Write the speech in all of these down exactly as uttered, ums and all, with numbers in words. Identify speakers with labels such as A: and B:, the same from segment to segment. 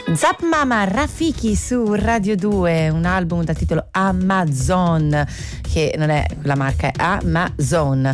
A: Zap Mama Rafiki su Radio due, un album dal titolo Amazon, che non è la marca, è Amazon,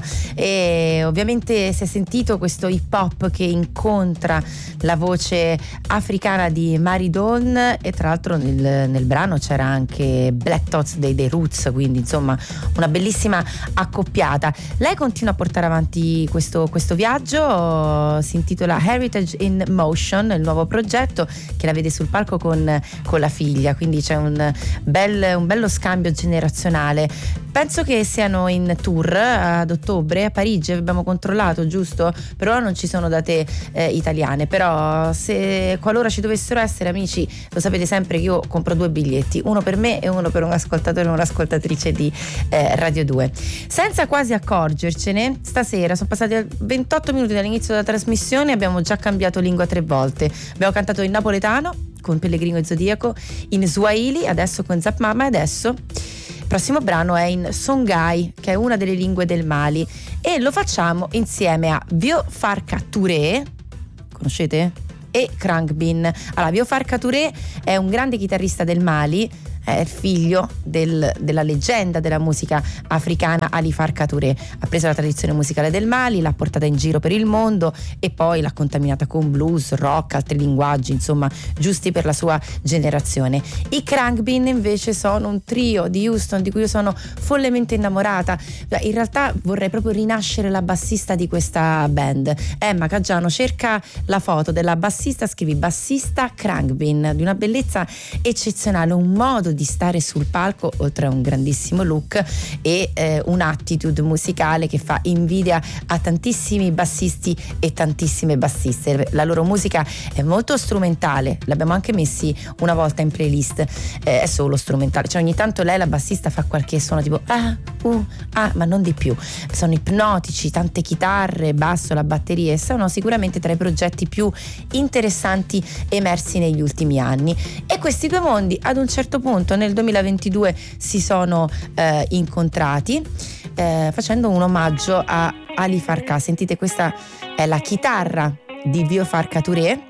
A: e ovviamente si è sentito questo hip hop che incontra la voce africana di Maridon, e tra l'altro nel, nel brano c'era anche Black Tots dei The Roots, quindi insomma una bellissima accoppiata. Lei continua a portare avanti questo, questo viaggio, si intitola Heritage in Motion, il nuovo progetto che la vede sul palco con, con la figlia, quindi c'è un, bel, un bello scambio generazionale. Penso che siano in tour ad ottobre a Parigi, abbiamo controllato, giusto? Per ora non ci sono date eh, italiane, però se qualora ci dovessero essere, amici, lo sapete sempre che io compro due biglietti, uno per me e uno per un ascoltatore o un'ascoltatrice di eh, Radio due. Senza quasi accorgercene, stasera sono passati ventotto minuti dall'inizio della trasmissione e abbiamo già cambiato lingua tre volte. Abbiamo cantato in napoletano con Pellegrino e Zodiaco, in Swahili, adesso con Zap Mama, e adesso il prossimo brano è in Songhai, che è una delle lingue del Mali, e lo facciamo insieme a Vieux-Farka Touré, conoscete? E Khruangbin. Allora, Vieux-Farka Touré è un grande chitarrista del Mali, è il figlio del, della leggenda della musica africana Ali Farka Touré. Ha preso la tradizione musicale del Mali, l'ha portata in giro per il mondo e poi l'ha contaminata con blues, rock, altri linguaggi, insomma, giusti per la sua generazione. I Khruangbin invece sono un trio di Houston di cui io sono follemente innamorata. In realtà vorrei proprio rinascere la bassista di questa band. Emma Caggiano, cerca la foto della bassista, scrivi bassista Khruangbin, di una bellezza eccezionale, un modo di stare sul palco, oltre a un grandissimo look e eh, un'attitude musicale che fa invidia a tantissimi bassisti e tantissime bassiste. La loro musica è molto strumentale, l'abbiamo anche messi una volta in playlist, eh, è solo strumentale, cioè ogni tanto lei, la bassista, fa qualche suono tipo ah, uh, ah, ma non di più. Sono ipnotici, tante chitarre, basso, la batteria, sono sicuramente tra i progetti più interessanti emersi negli ultimi anni. E questi due mondi ad un certo punto nel duemilaventidue si sono eh, incontrati eh, facendo un omaggio a Ali Farka. Sentite, questa è la chitarra di Vieux-Farka Touré.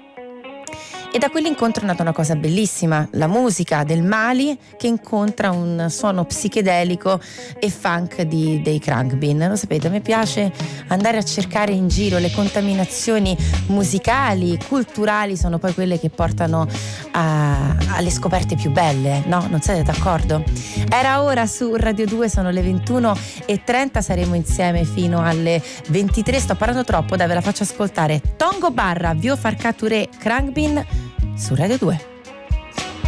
A: E da quell'incontro è nata una cosa bellissima, la musica del Mali che incontra un suono psichedelico e funk di, dei Khruangbin. Lo sapete, a me piace andare a cercare in giro le contaminazioni musicali, culturali, sono poi quelle che portano a, alle scoperte più belle, no? Non siete d'accordo? Era ora su Radio due, sono le ventuno e trenta, saremo insieme fino alle ventitré. Sto parlando troppo, dai, ve la faccio ascoltare. Tongo Barra, Vieux-Farka Touré, Khruangbin su Radio due.